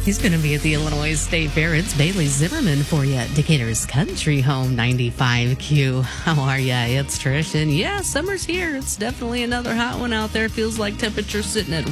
He's going to be at the Illinois State Fair. It's Bailey Zimmerman for you at Decatur's Country Home 95Q. How are ya? It's Trish, and yeah, summer's here. It's definitely another hot one out there. Feels like temperature's sitting at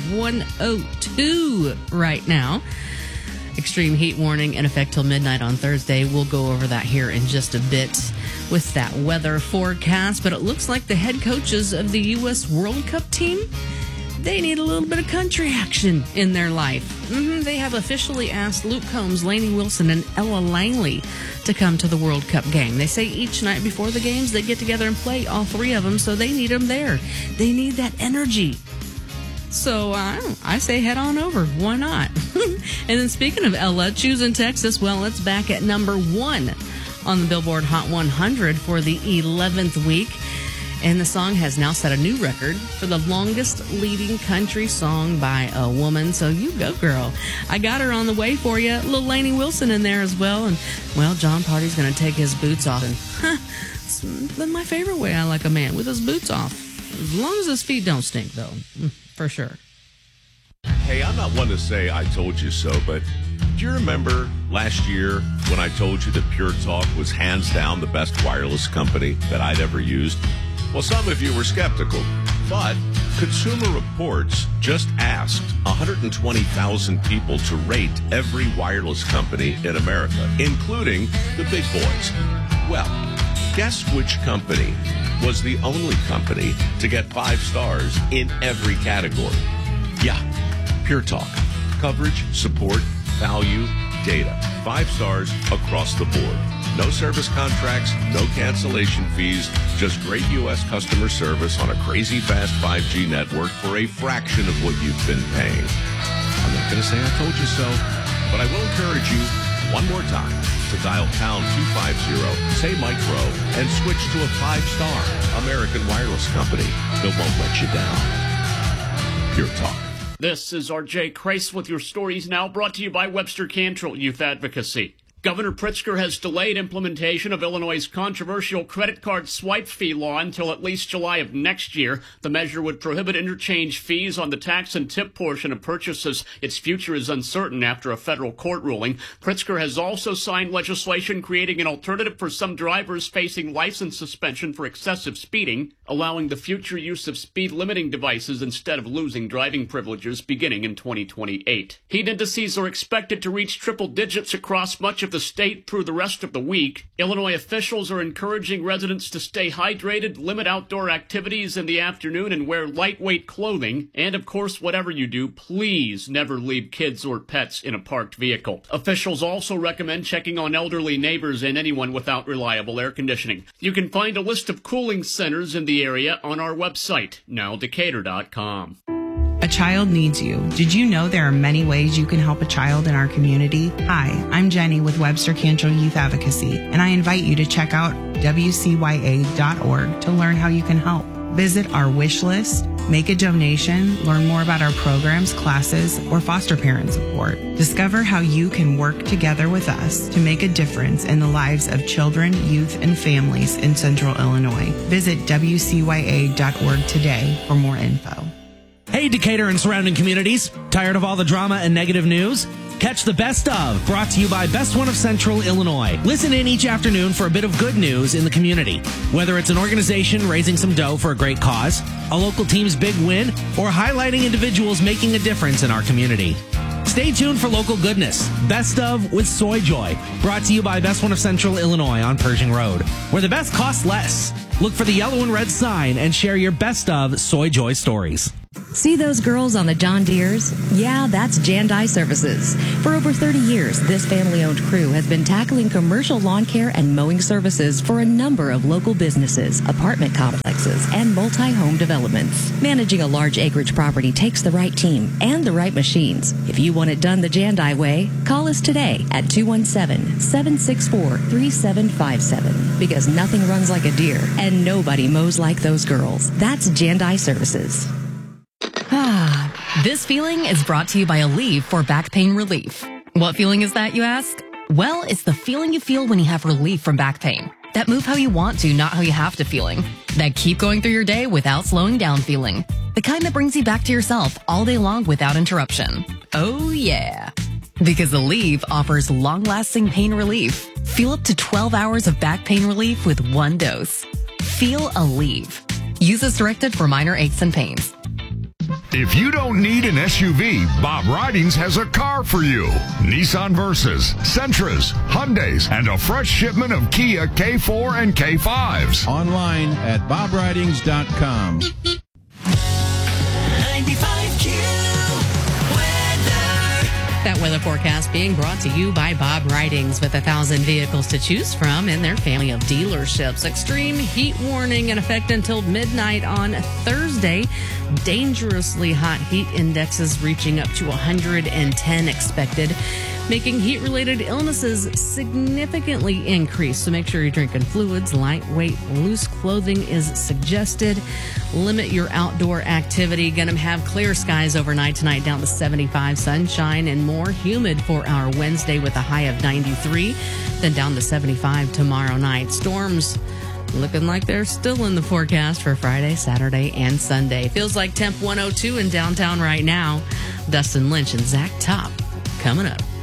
102 right now. Extreme heat warning in effect till midnight on Thursday. We'll go over that here in just a bit with that weather forecast, but it looks like the head coaches of the U.S. World Cup team, they need a little bit of country action in their life. They have officially asked Luke Combs, Lainey Wilson, and Ella Langley to come to the World Cup game. They say each night before the games, they get together and play, all three of them, so they need them there. They need that energy. So I say head on over. Why not? And then speaking of Ella, Choosing Texas, well, it's back at number 1 on the Billboard Hot 100 for the 11th week. And the song has now set a new record for the longest leading country song by a woman. So you go, girl. I got her on the way for you. Little Lainey Wilson in there as well. And, well, John Party's going to take his boots off. And it's my favorite way I like a man, with his boots off. As long as his feet don't stink, though. For sure. Hey, I'm not one to say I told you so, but do you remember last year when I told you that Pure Talk was hands down the best wireless company that I'd ever used? Well, some of you were skeptical, but Consumer Reports just asked 120,000 people to rate every wireless company in America, including the big boys. Well, guess which company was the only company to get 5 stars in every category? Yeah, Pure Talk. Coverage, support, value, data. 5 stars across the board. No service contracts, no cancellation fees, just great U.S. customer service on a crazy fast 5G network for a fraction of what you've been paying. I'm not going to say I told you so, but I will encourage you one more time to dial pound 250, say micro, and switch to a 5-star American wireless company that won't let you down. Pure Talk. This is R.J. Kreis with your stories now, brought to you by Webster Cantrell Youth Advocacy. Governor Pritzker has delayed implementation of Illinois' controversial credit card swipe fee law until at least July of next year. The measure would prohibit interchange fees on the tax and tip portion of purchases. Its future is uncertain after a federal court ruling. Pritzker has also signed legislation creating an alternative for some drivers facing license suspension for excessive speeding, allowing the future use of speed limiting devices instead of losing driving privileges beginning in 2028. Heat indices are expected to reach triple digits across much of the state through the rest of the week. Illinois officials are encouraging residents to stay hydrated, limit outdoor activities in the afternoon, and wear lightweight clothing. And of course, whatever you do, please never leave kids or pets in a parked vehicle. Officials also recommend checking on elderly neighbors and anyone without reliable air conditioning. You can find a list of cooling centers in the area on our website, nowdecatur.com. A child needs you. Did you know there are many ways you can help a child in our community? Hi, I'm Jenny with Webster Cantrell Youth Advocacy, and I invite you to check out WCYA.org to learn how you can help. Visit our wish list, make a donation, learn more about our programs, classes, or foster parent support. Discover how you can work together with us to make a difference in the lives of children, youth, and families in Central Illinois. Visit WCYA.org today for more info. Hey, Decatur and surrounding communities. Tired of all the drama and negative news? Catch the Best Of, brought to you by Best One of Central Illinois. Listen in each afternoon for a bit of good news in the community. Whether it's an organization raising some dough for a great cause, a local team's big win, or highlighting individuals making a difference in our community. Stay tuned for local goodness. Best Of with Soy Joy, brought to you by Best One of Central Illinois on Pershing Road, where the best costs less. Look for the yellow and red sign and share your Best Of Soy Joy stories. See those girls on the John Deeres? Yeah, that's Jandai Services. For over 30 years, this family-owned crew has been tackling commercial lawn care and mowing services for a number of local businesses, apartment complexes, and multi-home developments. Managing a large acreage property takes the right team and the right machines. If you want it done the Jandai way, call us today at 217-764-3757, because nothing runs like a deer and nobody mows like those girls. That's Jandai Services. This feeling is brought to you by Aleve for back pain relief. What feeling is that, you ask? Well, it's the feeling you feel when you have relief from back pain. That move how you want to, not how you have to feeling. That keep going through your day without slowing down feeling. The kind that brings you back to yourself all day long without interruption. Oh, yeah. Because Aleve offers long-lasting pain relief. Feel up to 12 hours of back pain relief with one dose. Feel Aleve. Use as directed for minor aches and pains. If you don't need an SUV, Bob Ridings has a car for you. Nissan Versas, Sentras, Hyundais, and a fresh shipment of Kia K4 and K5s. Online at bobridings.com. 95Q weather. That weather forecast being brought to you by Bob Ridings with 1,000 vehicles to choose from in their family of dealerships. Extreme heat warning in effect until midnight on Thursday. Dangerously hot heat indexes reaching up to 110 expected, making heat-related illnesses significantly increase. So make sure you're drinking fluids. Lightweight, loose clothing is suggested. Limit your outdoor activity. Going to have clear skies overnight tonight, down to 75, sunshine and more humid for our Wednesday with a high of 93, then down to 75 tomorrow night. Storms looking like they're still in the forecast for Friday, Saturday, and Sunday. Feels like temp 102 in downtown right now. Dustin Lynch and Zach Top coming up.